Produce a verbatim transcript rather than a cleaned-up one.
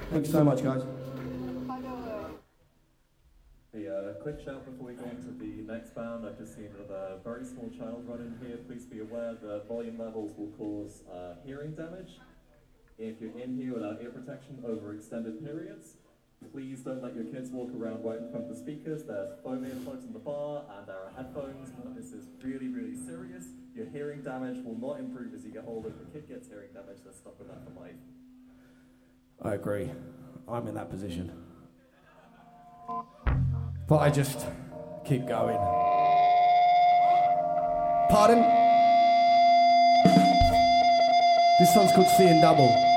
Thanks so much, guys. Hey, uh, quick shout before we go on to the next band. I've just seen a very small child run in here. Please be aware that volume levels will cause uh, hearing damage. If you're in here without ear protection over extended periods, please don't let your kids walk around right in front of the speakers. There's foam earplugs in the bar, and there are headphones. This is really, really serious. Your hearing damage will not improve as you get older. If a kid gets hearing damage, they're stuck with that for life. I agree. I'm in that position. But I just keep going. Pardon? This song's called Seeing Double.